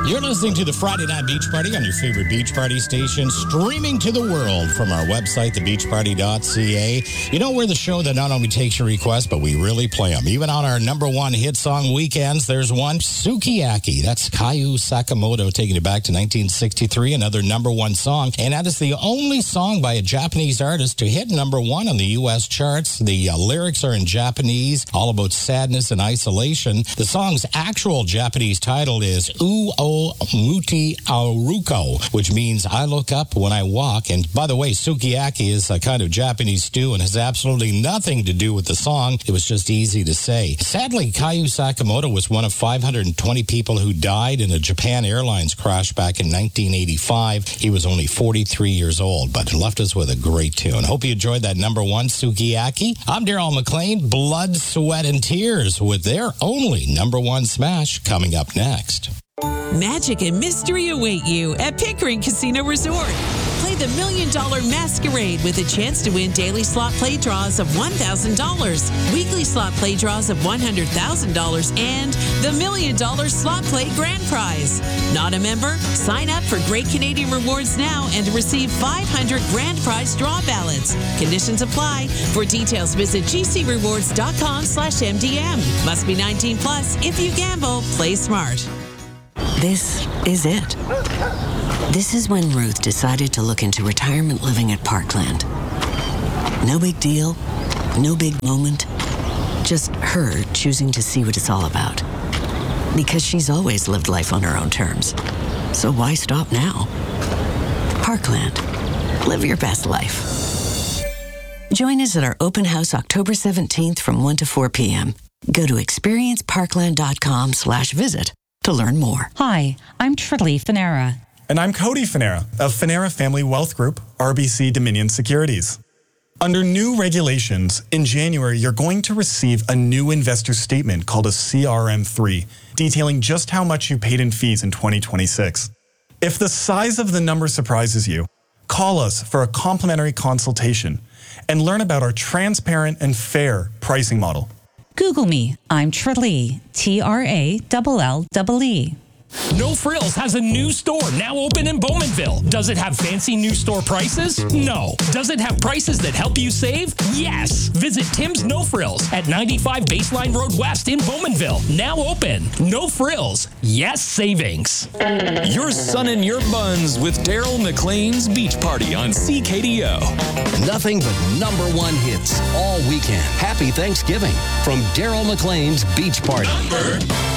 You're listening to the Friday Night Beach Party on your favorite beach party station, streaming to the world from our website, thebeachparty.ca. You know, we're the show that not only takes your requests, but we really play them. Even on our number one hit song weekends, there's one, Sukiyaki. That's Kayu Sakamoto taking it back to 1963, another number one song. And that is the only song by a Japanese artist to hit number one on the U.S. charts. The lyrics are in Japanese, all about sadness and isolation. The song's actual Japanese title is Uo Muti Aruko, which means I look up when I walk. And by the way, sukiyaki is a kind of Japanese stew and has absolutely nothing to do with the song. It was just easy to say. Sadly, Kayu Sakamoto was one of 520 people who died in a Japan Airlines crash back in 1985. He was only 43 years old, but left us with a great tune. Hope you enjoyed that number one, Sukiyaki. I'm Daryl McLean, Blood, Sweat, and Tears, with their only number one smash coming up next. Magic and mystery await you at Pickering Casino Resort. Play the $1 Million Masquerade with a chance to win daily slot play draws of $1,000, weekly slot play draws of $100,000, and the $1 Million Slot Play Grand Prize. Not a member? Sign up for Great Canadian Rewards now and receive 500 Grand Prize draw ballots. Conditions apply. For details, visit gcrewards.com/MDM. Must be 19 plus. If you gamble, play smart. This is it. This is when Ruth decided to look into retirement living at Parkland. No big deal, no big moment, just her choosing to see what it's all about. Because she's always lived life on her own terms. So why stop now? Parkland. Live your best life. Join us at our open house October 17th from 1 to 4 p.m. Go to experienceparkland.com/visit to learn more. Hi, I'm Trilly Finera. And I'm Cody Finera of Finera Family Wealth Group, RBC Dominion Securities. Under new regulations, in January, you're going to receive a new investor statement called a CRM3, detailing just how much you paid in fees in 2026. If the size of the number surprises you, call us for a complimentary consultation and learn about our transparent and fair pricing model. Google me. I'm Tralee, Trallee. No Frills has a new store now open in Bowmanville. Does it have fancy new store prices? No. Does it have prices that help you save? Yes. Visit Tim's No Frills at 95 Baseline Road West in Bowmanville. Now open. No Frills. Yes savings. Your sun in your buns with Daryl McLean's Beach Party on CKDO. Nothing but number one hits all weekend. Happy Thanksgiving from Daryl McLean's Beach Party.